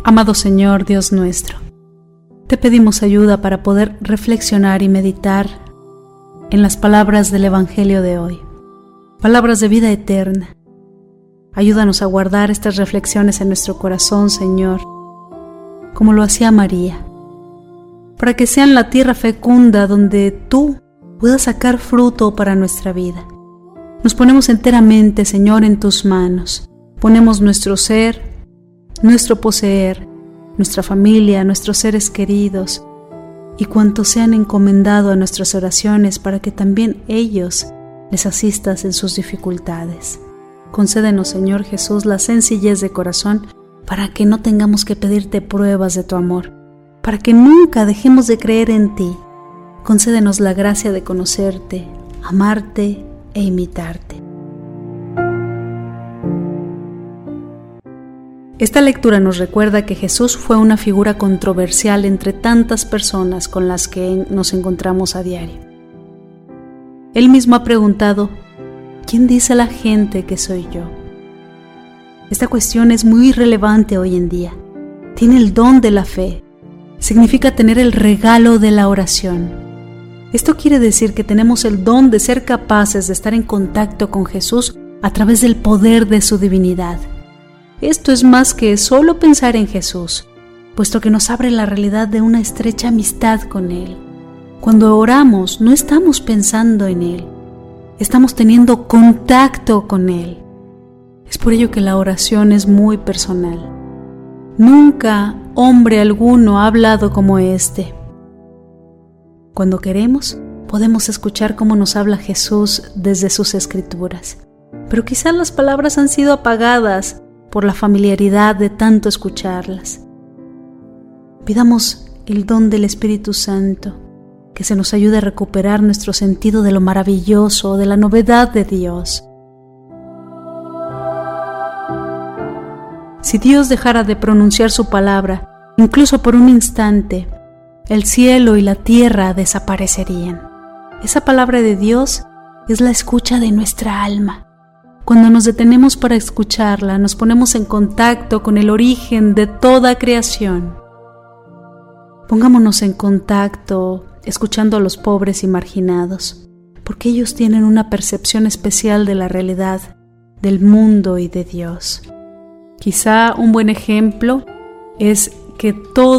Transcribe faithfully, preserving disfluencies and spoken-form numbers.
Amado Señor, Dios nuestro, te pedimos ayuda para poder reflexionar y meditar en las palabras del Evangelio de hoy, palabras de vida eterna. Ayúdanos a guardar estas reflexiones en nuestro corazón, Señor, como lo hacía María, para que sean la tierra fecunda donde tú puedas sacar fruto para nuestra vida. Nos ponemos enteramente, Señor, en tus manos. Ponemos nuestro ser, nuestro poseer, nuestra familia, nuestros seres queridos y cuantos se han encomendado a nuestras oraciones para que también ellos les asistas en sus dificultades. Concédenos, Señor Jesús, la sencillez de corazón para que no tengamos que pedirte pruebas de tu amor, para que nunca dejemos de creer en ti. Concédenos la gracia de conocerte, amarte e imitarte. Esta lectura nos recuerda que Jesús fue una figura controversial entre tantas personas con las que nos encontramos a diario. Él mismo ha preguntado: ¿quién dice la gente que soy yo? Esta cuestión es muy relevante hoy en día. Tiene el don de la fe. Significa tener el regalo de la oración. Esto quiere decir que tenemos el don de ser capaces de estar en contacto con Jesús a través del poder de su divinidad. Esto es más que solo pensar en Jesús, puesto que nos abre la realidad de una estrecha amistad con Él. Cuando oramos, no estamos pensando en Él, estamos teniendo contacto con Él. Es por ello que la oración es muy personal. Nunca hombre alguno ha hablado como este. Cuando queremos, podemos escuchar cómo nos habla Jesús desde sus escrituras, pero quizás las palabras han sido apagadas por la familiaridad de tanto escucharlas. Pidamos el don del Espíritu Santo, que se nos ayude a recuperar nuestro sentido de lo maravilloso, de la novedad de Dios. Si Dios dejara de pronunciar su palabra, incluso por un instante, el cielo y la tierra desaparecerían. Esa palabra de Dios es la escucha de nuestra alma. Cuando nos detenemos para escucharla, nos ponemos en contacto con el origen de toda creación. Pongámonos en contacto escuchando a los pobres y marginados, porque ellos tienen una percepción especial de la realidad, del mundo y de Dios. Quizá un buen ejemplo es que todo